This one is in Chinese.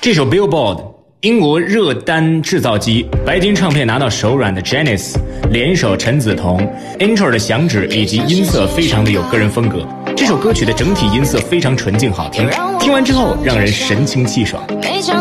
这首 Billboard 英国热单制造机，白金唱片拿到手软的 Janice 联手陈梓彤 intro 的响指以及音色非常的有个人风格。这首歌曲的整体音色非常纯净好听，听完之后让人神清气爽。